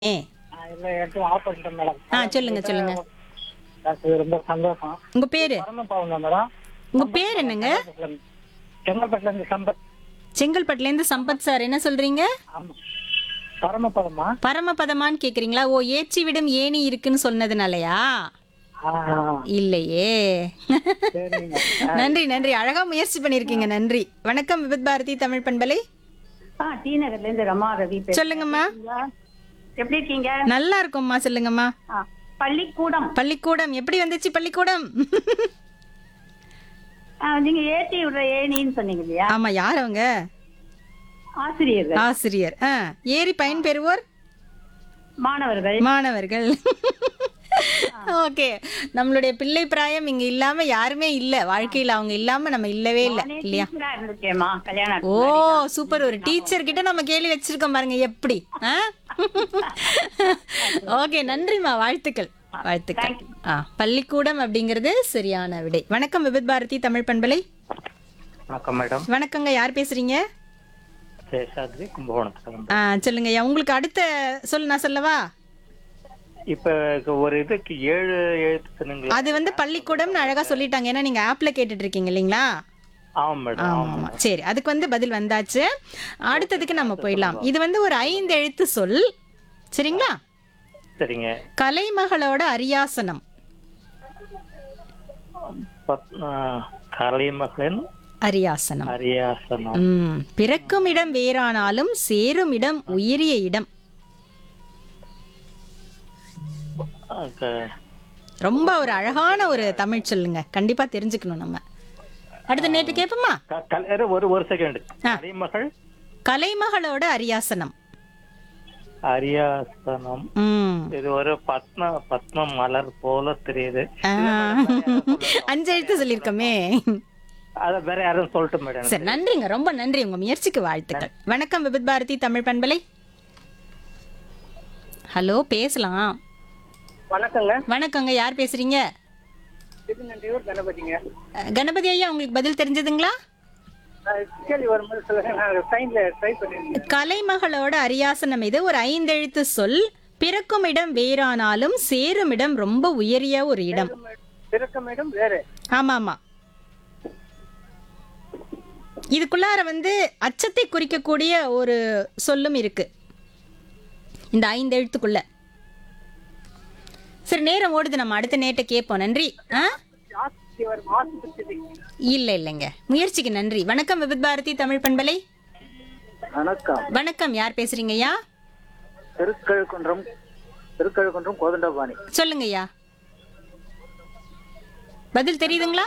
ஏ இல்ல எடுத்து ஆஃப் பண்ணிட்டேன் மேடம். சொல்லுங்க சொல்லுங்க. எனக்கு ரொம்ப சந்தோஷம். உங்க பேரு? பரமபாவம் தான் மேடம். உங்க பேர் என்னங்க? செங்கல்பட்டுல இருந்து சம்பத். செங்கல்பட்டுல இருந்து சம்பத் சார், என்ன சொல்றீங்க? ஆமா. பரமபதமா? பரமபதமான்னு கேக்குறீங்களா? ஓ, ஏச்சி விடும் ஏணி இருக்குன்னு சொன்னதுனாலயா? ஆ, இல்லையே. சரிங்க. நன்றி நன்றி, அழகா முயற்சி பண்ணிருக்கீங்க, நன்றி. வணக்கம் விபத் பாரதி தமிழ் பண்பலை. டி நகர்ல இருந்து ரமா ரவி பேசுறேன். சொல்லுங்கம்மா. எப்படி இருக்கீங்க? நல்லா இருக்கோம்மா, சொல்லுங்கம்மா. பள்ளிக்கூடம். பள்ளிக்கூடம் எப்படி வந்துச்சு பள்ளிக்கூடம்? நீங்க ஏற்றி விடுற ஏணின்னு சொன்னீங்க இல்லையா? ஆமா, யார் அவங்க? ஆசிரியர்கள், ஆசிரியர். ஏறி பயன் பெறுவோர் மாணவர்கள். மாணவர்கள். ஓகே, நம்மளுடைய பிள்ளை பிராயம் இங்க இல்லாம யாருமே இல்ல, வாழ்க்கையில அவங்க இல்லாம நம்ம இல்லவே இல்ல, நானே இல்லையா? டீச்சரா இருந்திருக்கேம்மா, கல்யாணம் ஓ சூப்பர், ஒரு டீச்சர் கிட்ட நம்ம கேள்வி வச்சிருக்கோம் பாருங்க, எப்படி? ஓகே, நன்றிமா, வாழ்த்துக்கள் வாழ்த்துக்கள். பள்ளிக்கூடம் அப்படிங்கிறது சரியான விடை. வணக்கம் விபத் பாரதி தமிழ் பண்பலை. வணக்கம் மேடம். வணக்கங்க, யார் பேசுறீங்க? சேஷாத்ரி, கும்பகோணத்துல. சொல்லுங்க ஐயா, உங்களுக்கு அடுத்த நான் சொல்லவா? இப்ப ஒரு இதுக்கு 7 எழுத்து சொன்னீங்களா? அது வந்து பள்ளிக்கூடம்னு அழகா சொல்லிட்டாங்க, ஏன்னா நீங்க ஆப்ல கேட்டுட்டு இருக்கீங்க இல்லைங்களா? ஆமா மேடம். ஆமா, சரி, அதுக்கு வந்து பதில் வந்தாச்சு. அடுத்ததுக்கு நம்ம போயிடலாம். இது வந்து ஒரு 5 எழுத்து சொல், சரிங்களா? சரிங்க. கலைமகளோட அரியாசனம். கலைமகளின் அரியாசனம். அரியாசனம். பிறக்கும் இடம் வேறானாலும் சேரும் இடம் உயரிய இடம். ரொம்ப ஒரு அழகான ஒரு தமிழ் சொல்லுங்க, கண்டிப்பா தெரிஞ்சுக்கணும் நம்ம. அடுத்த நேற்று கேட்போமா? ஒரு செகண்ட். கலைமகள், கலைமகளோட அரியாசனம். அரியாசனம். இது ஒரு பத்ம மலர் போல தெரியுது. 5 எழுத்து சொல்லிருக்கோமே. அத வேற யாரும் சொல்லட்டு மேடம். சரி, நன்றிங்க, ரொம்ப நன்றி, உங்க முயற்சிக்கு வாழ்த்துக்கள். வணக்கம் விபத் பாரதி தமிழ் பண்பலை. ஹலோ, பேசலாம். வணக்கங்க. வணக்கங்க, யார் பேசுறீங்க? திருநெல்வேலூர் கணபதிங்க. கணபதி ஐயா, உங்களுக்கு பதில் தெரிஞ்சதுங்களா? கேள்வி வரும்போது சொல்லுங்க, நான் சைன்ல ட்ரை பண்ணிருக்கேன். கலைமகளோட அரியாசனம் இது ஒரு 5 எழுத்து சொல். பிறக்கும் இடம் வேறானாலும் சேரும் இடம் ரொம்ப உயரிய ஒரு இடம். பிறக்கும் இடம் வேற. ஆமா ஆமா, இதுக்குள்ளார வந்து அச்சத்தை குறிக்கக்கூடிய ஒரு சொல்லும் இருக்கு இந்த 5 எழுத்துக்குள்ள. சரி, நேரம் ஓடுது, நம்ம அடுத்த நேட்ட கேட்போம். நன்றி. இல்ல இல்லைங்க, முயற்சிக்கு நன்றி. வணக்கம் விபத் பாரதி தமிழ் பண்பலை. வணக்கம். வணக்கம், யார் பேசுறீங்க ஐயா? திருக்கழுக்குன்றம் கோதண்டபாணி. சொல்லுங்க ஐயா, பதில் தெரியுதுங்களா?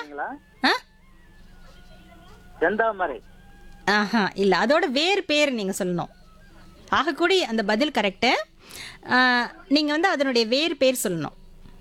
செந்தாமரை. ஆஹா, இல்ல, அதோட வேறு பேர் நீங்க சொல்லணும். ஆகக்கூடி அந்த பதில் கரெக்டு. நீங்க வந்து அதனுடைய வேறு பேர் சொல்லணும்.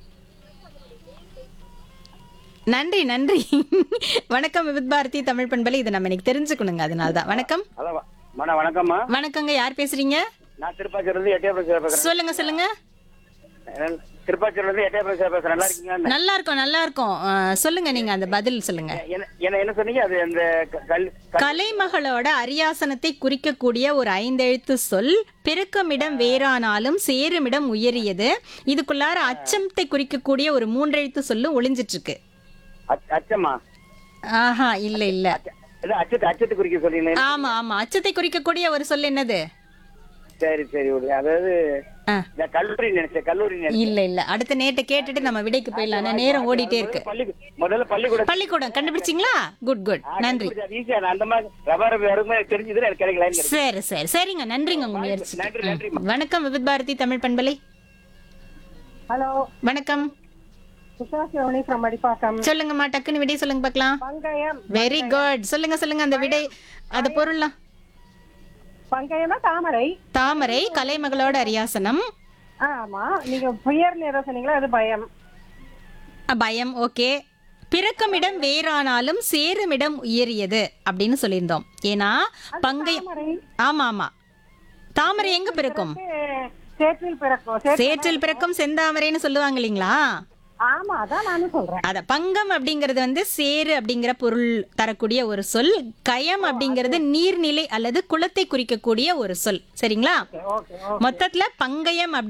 நன்றி நன்றி. வணக்கம் விபத் பாரதி தமிழ் பண்பலை, இது நம்ம இன்னைக்கு தெரிஞ்சுக்கணுங்க, அதனாலதான். வணக்கம். வணக்கம்மா. வணக்கங்க, யார் பேசுறீங்க? நான் திருப்பாச்சூர்ல இருந்து எட்டயபுரம் பேசுறேன். சொல்லுங்க சொல்லுங்க. திருப்பாச்சூர்ல இருந்து எட்டயபுரம் பேசுறேன். நல்லா இருக்கீங்க? நல்லா இருக்கும் நல்லா இருக்கும். சொல்லுங்க, நீங்க அந்த பதில் சொல்லுங்க. என்ன சொன்னீங்க? அது அந்த கலைமகளோட அரியாசனத்தை குறிக்கக்கூடிய ஒரு 5 எழுத்து சொல். பிறக்கும் இடம் வேறானாலும் சேருமிடம் உயரியது. இதுக்குள்ளார அச்சத்தை குறிக்கக்கூடிய ஒரு 3 எழுத்து சொல்லு ஒளிஞ்சிட்டு இருக்கு. அச்சமா? ஆஹா, இல்ல இல்ல. அச்சத்தை குறிக்க சொல்றீங்க. ஆமா ஆமா, அச்சத்தை குறிக்கக்கூடிய ஒரு சொல் என்னது? சரி சரி, அதாவது கல்லூரி நினைச்சேன். கல்லூரி இல்ல இல்ல, அடுத்த நேட்ட கேட்டுட்டு நம்ம விடைக்கு போயிடலாம், நேரம் ஓடிட்டே இருக்கு. முதல்ல பள்ளிக்கூடம். பள்ளிக்கூடம் கண்டுபிடிச்சிங்களா? குட் குட், நன்றி. அந்த மாதிரி ரபாரபி யாருமே தெரிஞ்சது எனக்கு கிடைக்கல. சரி சரி, சரிங்க, நன்றிங்க உங்க முயற்சி. வணக்கம் விபத் பாரதி தமிழ் பண்பலை. ஹலோ, வணக்கம். சுஷாசிவனி ஃப்ரம் அடிப்பாக்கம். சொல்லுங்கம்மா, டக்குன்னு விடை சொல்லுங்க பார்க்கலாம். பங்கயம். வெரி குட், சொல்லுங்க சொல்லுங்க அந்த விடை, அந்த பொருள்லாம். பங்கயம்னா தாமரை. தாமரை, கலைமகளோட அரியாசனம். ஆமா, நீங்க புயர் நேரம் சொன்னீங்களா, அது பயம். பயம், ஓகே. பிறக்கும் இடம் வேறானாலும் சேரும் இடம் உயரியது அப்படின்னு சொல்லியிருந்தோம். ஏன்னா பங்கயம். ஆமா ஆமா, தாமரை எங்க பிறக்கும்? சேற்றில் பிறக்கும். சேற்றில் பிறக்கும் செந்தாமரைன்னு சொல்லுவாங்க இல்லைங்களா? ஆமா, அதான் நானும் சொல்றேன். அத பங்கம் அப்படிங்கிறது வந்து சேரு அப்படிங்கிற பொருள் தரக்கூடிய ஒரு சொல். கயம் அப்படிங்கிறது நீர்நிலை அல்லது குளத்தை குறிக்கக்கூடிய ஒரு சொல். சரிங்களா? மொத்தத்துல பங்கயம் அப்படி